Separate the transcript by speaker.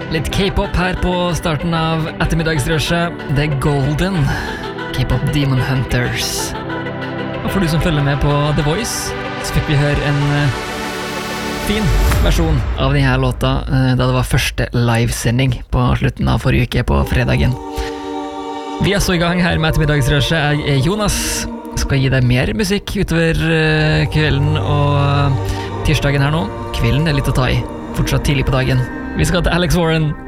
Speaker 1: Litt K-pop her på starten av ettermiddagsrushet. Det er Golden, K-pop Demon Hunters. Og for du som følger med på The Voice, så fikk vi høre en fin versjon av denne låta da det var første livesending på slutten av forrige uke på fredagen. Vi er så i gang her med ettermiddagsrushet. Jeg er Jonas, skal gi deg mer musikk utover kvelden og tirsdagen her nå. Kvelden er litt å ta i, fortsatt tidlig på dagen. Vi skal til Alex Warren.